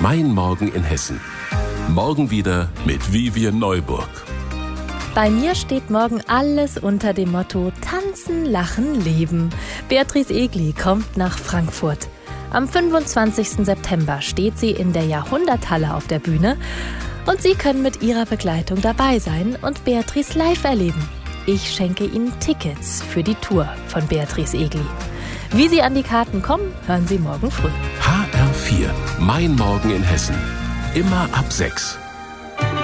Mein Morgen in Hessen. Morgen wieder mit Vivian Neuburg. Bei mir steht morgen alles unter dem Motto Tanzen, Lachen, Leben. Beatrice Egli kommt nach Frankfurt. Am 25. September steht sie in der Jahrhunderthalle auf der Bühne und Sie können mit ihrer Begleitung dabei sein und Beatrice live erleben. Ich schenke Ihnen Tickets für die Tour von Beatrice Egli. Wie Sie an die Karten kommen, hören Sie morgen früh. HR4, Mein Morgen in Hessen. Immer ab 6.